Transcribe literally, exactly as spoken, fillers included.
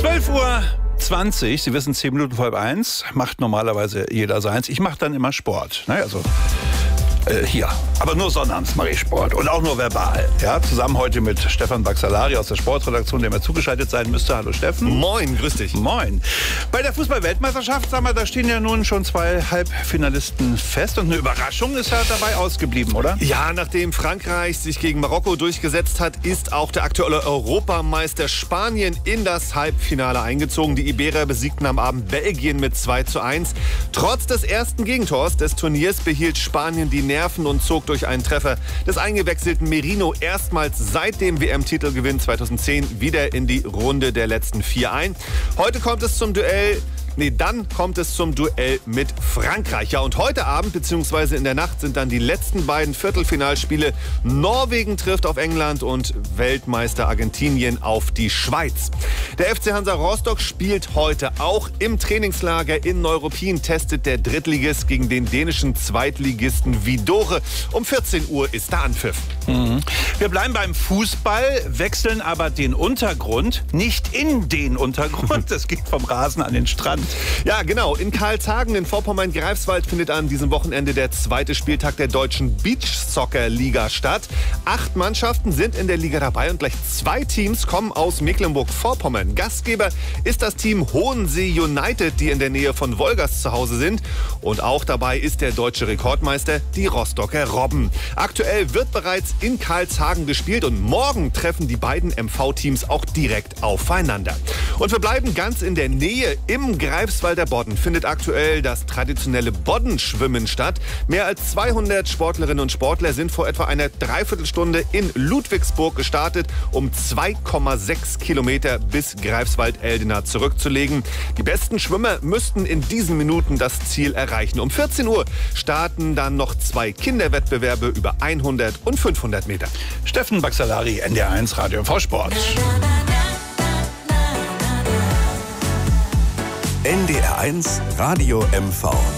zwölf Uhr zwanzig, Sie wissen, zehn Minuten vor halb eins, macht normalerweise jeder seins. Ich mache dann immer Sport. Ne? Also äh, hier. Aber nur sonnabends mache ich Sport und auch nur verbal. Ja? Zusammen heute mit Stefan Baxalari aus der Sportredaktion, der mir zugeschaltet sein müsste. Hallo Steffen. Moin, grüß dich. Moin. Bei der Fußball-Weltmeisterschaft, sag mal, da stehen ja nun schon zwei Halbfinalisten fest. Und eine Überraschung ist ja dabei ausgeblieben, oder? Ja, nachdem Frankreich sich gegen Marokko durchgesetzt hat, ist auch der aktuelle Europameister Spanien in das Halbfinale eingezogen. Die Iberer besiegten am Abend Belgien mit zwei zu eins. Trotz des ersten Gegentors des Turniers behielt Spanien die Nerven und zog durch einen Treffer des eingewechselten Merino erstmals seit dem W M-Titelgewinn zweitausendzehn wieder in die Runde der letzten vier ein. Heute kommt es zum Duell Nee, dann kommt es zum Duell mit Frankreich. Ja, und heute Abend bzw. in der Nacht sind dann die letzten beiden Viertelfinalspiele. Norwegen trifft auf England und Weltmeister Argentinien auf die Schweiz. Der F C Hansa Rostock spielt heute auch im Trainingslager in Neuruppin. Testet der Drittligist gegen den dänischen Zweitligisten Hvidovre. Um vierzehn Uhr ist da Anpfiff. Mhm. Wir bleiben beim Fußball, wechseln aber den Untergrund, nicht in den Untergrund. Das geht vom Rasen an den Strand. Ja, genau. In Karlshagen in Vorpommern-Greifswald findet an diesem Wochenende der zweite Spieltag der deutschen Beachsoccer-Liga statt. Acht Mannschaften sind in der Liga dabei und gleich zwei Teams kommen aus Mecklenburg-Vorpommern. Gastgeber ist das Team Hohensee United, die in der Nähe von Wolgast zu Hause sind. Und auch dabei ist der deutsche Rekordmeister, die Rostocker Robben. Aktuell wird bereits in Karlshagen gespielt und morgen treffen die beiden M V-Teams auch direkt aufeinander. Und wir bleiben ganz in der Nähe. Im Greifswalder Bodden findet aktuell das traditionelle Boddenschwimmen statt. Mehr als zweihundert Sportlerinnen und Sportler sind vor etwa einer Dreiviertelstunde in Ludwigsburg gestartet, um zwei Komma sechs Kilometer bis Greifswald-Eldena zurückzulegen. Die besten Schwimmer müssten in diesen Minuten das Ziel erreichen. Um vierzehn Uhr starten dann noch zwei Kinderwettbewerbe über hundert und fünfhundert Meter. Steffen Baxalari, N D R eins Radio M V Sport. N D R eins Radio M V.